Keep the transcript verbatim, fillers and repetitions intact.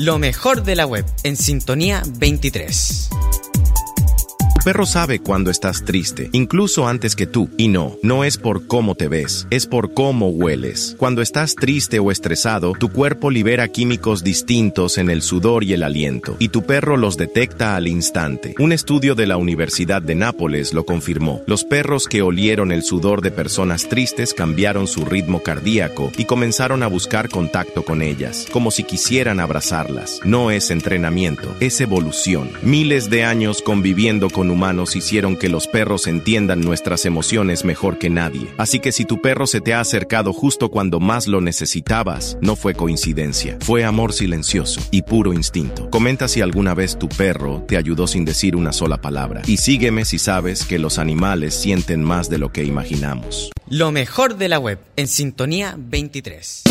Lo mejor de la web en Sintonía veintitrés. Tu perro sabe cuando estás triste, incluso antes que tú. Y no, no es por cómo te ves, es por cómo hueles. Cuando estás triste o estresado, tu cuerpo libera químicos distintos en el sudor y el aliento, y tu perro los detecta al instante. Un estudio de la Universidad de Nápoles lo confirmó. Los perros que olieron el sudor de personas tristes cambiaron su ritmo cardíaco y comenzaron a buscar contacto con ellas, como si quisieran abrazarlas. No es entrenamiento, es evolución. Miles de años conviviendo con humanos hicieron que los perros entiendan nuestras emociones mejor que nadie. Así que si tu perro se te ha acercado justo cuando más lo necesitabas, no fue coincidencia. Fue amor silencioso y puro instinto. Comenta si alguna vez tu perro te ayudó sin decir una sola palabra. Y sígueme si sabes que los animales sienten más de lo que imaginamos. Lo mejor de la web en Sintonía veintitrés.